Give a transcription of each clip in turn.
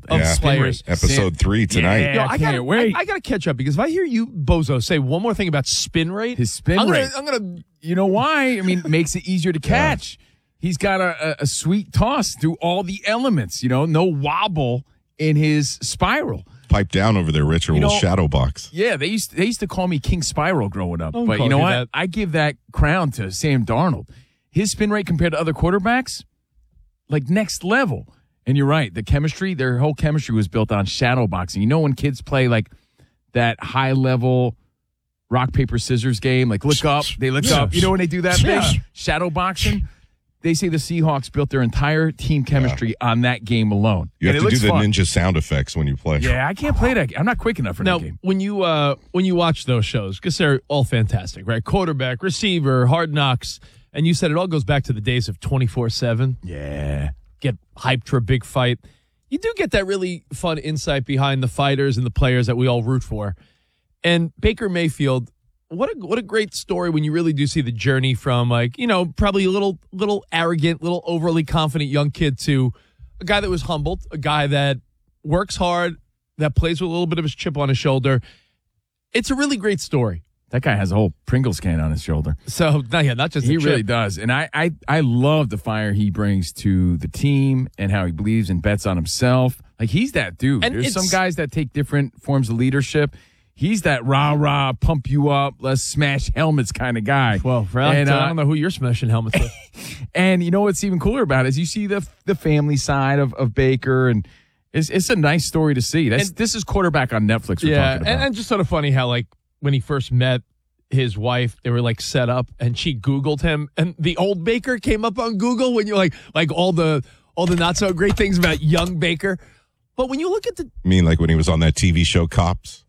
of players. Episode 3 tonight. Yeah, I can't wait. I got to catch up because if I hear you, Bozo, say one more thing about spin rate, his spin rate. I'm gonna. You know why? I mean, it makes it easier to catch. He's got a sweet toss through all the elements. You know, no wobble in his spiral. Pipe down over there, Rich, or we'll shadow box. Yeah, they used to call me King Spiral growing up. Don't But call you know you what? that. I give that crown to Sam Darnold. His spin rate compared to other quarterbacks, like next level. And you're right. The chemistry, their whole chemistry was built on shadow boxing. You know when kids play like that high level rock, paper, scissors game, like look up, they look up. You know when they do that thing? Shadow boxing? They say the Seahawks built their entire team chemistry on that game alone. You And have it to do the looks fun. ninja sound effects when you play. Yeah, I can't play that. I'm not quick enough for Now, that game. when you watch those shows, because they're all fantastic, right? Quarterback, receiver, Hard Knocks, and you said it all goes back to the days of 24/7. Yeah. Get hyped for a big fight. You do get that really fun insight behind the fighters and the players that we all root for. And Baker Mayfield, what a great story when you really do see the journey from, like, you know, probably a little arrogant, little overly confident young kid to a guy that was humbled, a guy that works hard, that plays with a little bit of his chip on his shoulder. It's a really great story. That guy has a whole Pringles can on his shoulder. So, not just He a chip. really does. And I love the fire he brings to the team and how he believes and bets on himself. Like, he's that dude. And There's some guys that take different forms of leadership. He's that rah-rah, pump you up, let's smash helmets kind of guy. Well, I don't know who you're smashing helmets with. And you know what's even cooler about it is you see the family side of Baker, and it's a nice story to see. This is Quarterback on Netflix we're talking about. And just sort of funny how, like, when he first met his wife, they were, like, set up, and she Googled him, and the old Baker came up on Google when you're like all the not-so-great things about young Baker. But when you look at the... I mean, like when he was on that TV show, Cops?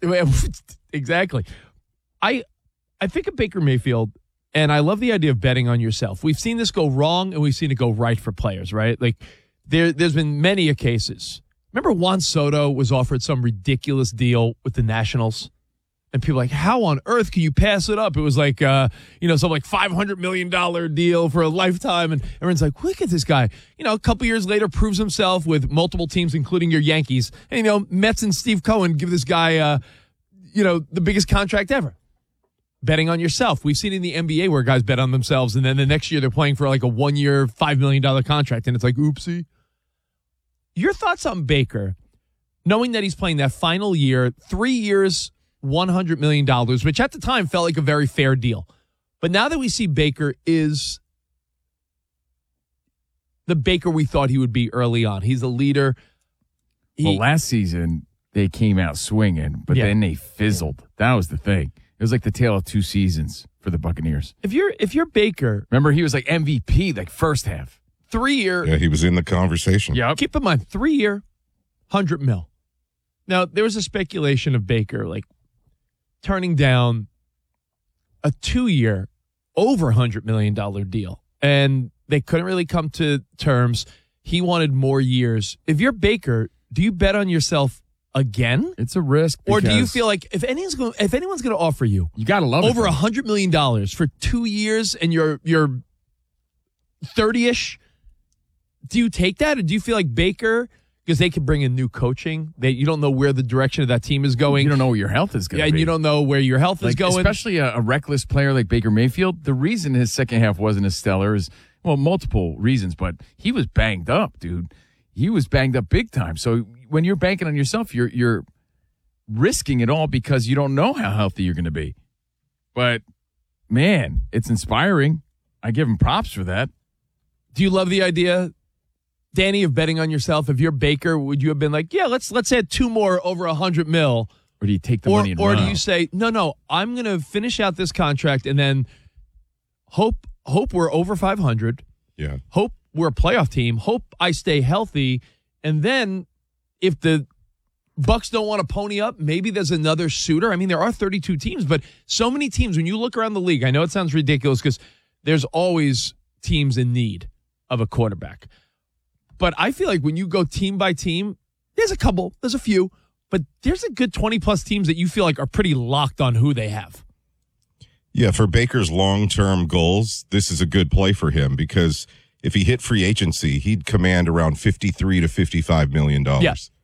Exactly. I think of Baker Mayfield, and I love the idea of betting on yourself. We've seen this go wrong, and we've seen it go right for players, right? Like, there's been many cases. Remember Juan Soto was offered some ridiculous deal with the Nationals? And people are like, how on earth can you pass it up? It was like, some like $500 million deal for a lifetime. And everyone's like, look at this guy. You know, a couple years later, proves himself with multiple teams, including your Yankees. And, Mets and Steve Cohen give this guy, the biggest contract ever. Betting on yourself. We've seen in the NBA where guys bet on themselves, and then the next year they're playing for like a 1-year, $5 million contract. And it's like, oopsie. Your thoughts on Baker, knowing that he's playing that final year, 3 years, $100 million, which at the time felt like a very fair deal. But now that we see Baker is the Baker we thought he would be early on. He's a leader. Well, last season, they came out swinging, but then they fizzled. That was the thing. It was like the tale of two seasons for the Buccaneers. If you're Baker, remember he was like MVP like first half. 3-year. Yeah, he was in the conversation. Yep. Keep in mind, 3-year, $100 million. Now, there was a speculation of Baker, like, turning down a 2-year, over $100 million deal. And they couldn't really come to terms. He wanted more years. If you're Baker, do you bet on yourself again? It's a risk. Or do you feel like if anyone's going to offer you, you got to love over it, $100 million for 2 years and you're 30-ish, do you take that? Or do you feel like Baker, because they could bring in new coaching, you don't know where the direction of that team is going. You don't know where your health is going to be. And you don't know where your health is going. Especially a reckless player like Baker Mayfield. The reason his second half wasn't as stellar is, well, multiple reasons, but he was banged up, dude. He was banged up big time. So when you're banking on yourself, you're risking it all because you don't know how healthy you're going to be. But, man, it's inspiring. I give him props for that. Do you love the idea, Danny, of betting on yourself? If you're Baker, would you have been like, yeah, let's add 2 more over $100 million? Or do you take the money and or run? do you say, no, I'm going to finish out this contract and then hope we're over 500. Yeah. Hope we're a playoff team. Hope I stay healthy. And then if the Bucs don't want to pony up, maybe there's another suitor. I mean, there are 32 teams, but so many teams, when you look around the league, I know it sounds ridiculous because there's always teams in need of a quarterback. But I feel like when you go team by team, there's a few, but there's a good 20-plus teams that you feel like are pretty locked on who they have. Yeah, for Baker's long-term goals, this is a good play for him because if he hit free agency, he'd command around $53 to $55 million. Yes.